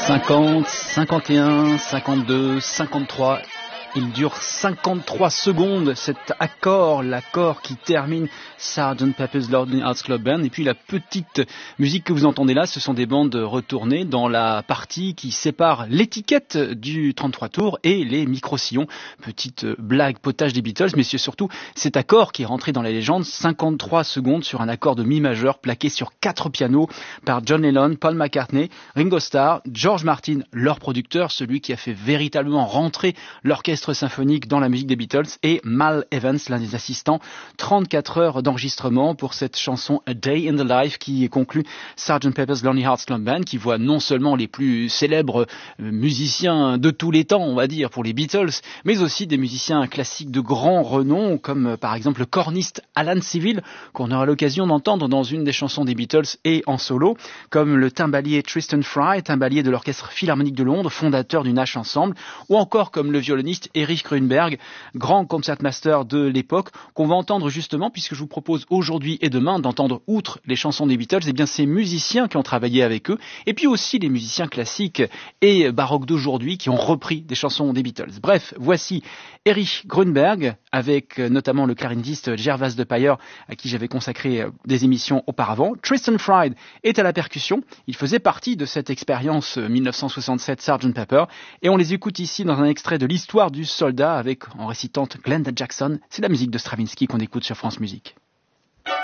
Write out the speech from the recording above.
50, 51, 52, 53. Il dure 53 secondes, cet accord, l'accord qui termine Sgt. Pepper's Lonely Hearts Club Band. Et puis la petite musique que vous entendez là, ce sont des bandes retournées dans la partie qui sépare l'étiquette du 33 tours et les micro-sillons. Petite blague potage des Beatles, mais c'est surtout cet accord qui est rentré dans la légende, 53 secondes sur un accord de mi majeur plaqué sur 4 pianos par John Lennon, Paul McCartney, Ringo Starr, George Martin, leur producteur, celui qui a fait véritablement rentrer l'orchestre symphonique dans la musique des Beatles, et Mal Evans, l'un des assistants. 34 heures d'enregistrement pour cette chanson A Day in the Life qui conclut Sgt. Pepper's Lonely Hearts Club Band, qui voit non seulement les plus célèbres musiciens de tous les temps, on va dire, pour les Beatles, mais aussi des musiciens classiques de grand renom, comme par exemple le corniste Alan Civil, qu'on aura l'occasion d'entendre dans une des chansons des Beatles et en solo, comme le timbalier Tristan Fry, timbalier de l'Orchestre Philharmonique de Londres, fondateur du Nash Ensemble, ou encore comme le violoniste Erich Grünberg, grand concertmaster de l'époque, qu'on va entendre justement, puisque je vous propose aujourd'hui et demain d'entendre, outre les chansons des Beatles, et bien ces musiciens qui ont travaillé avec eux, et puis aussi les musiciens classiques et baroques d'aujourd'hui qui ont repris des chansons des Beatles. Bref, voici Erich Grünberg, avec notamment le clarinetiste Gervase de Payer, à qui j'avais consacré des émissions auparavant. Tristan Fry est à la percussion, il faisait partie de cette expérience 1967 Sgt. Pepper, et on les écoute ici dans un extrait de l'histoire du soldat avec, en récitant Glenda Jackson. C'est la musique de Stravinsky qu'on écoute sur France Musique.